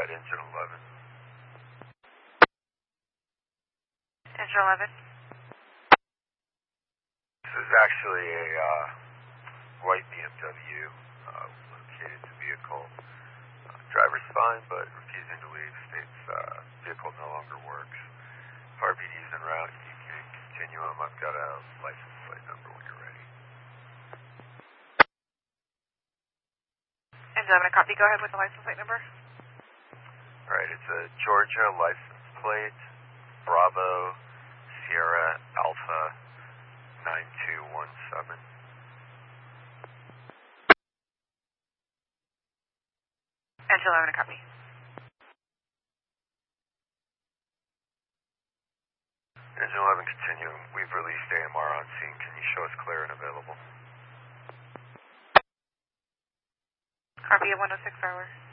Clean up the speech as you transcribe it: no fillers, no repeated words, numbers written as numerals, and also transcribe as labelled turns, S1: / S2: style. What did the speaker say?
S1: Right, engine 11.
S2: Engine 11.
S1: This is actually a white BMW, located the vehicle. Driver's fine, but refusing to leave, states vehicle no longer works. If RPD's en route, you can continue them. I've got a license plate number when you're ready.
S2: Engine 11, copy. Go ahead with the license plate number.
S1: Alright, it's a Georgia license plate, Bravo, Sierra, Alpha, 9217.
S2: Engine 11, copy.
S1: Engine 11, continue. We've released AMR on scene. Can you show us clear and available?
S2: Copy at 106 hours.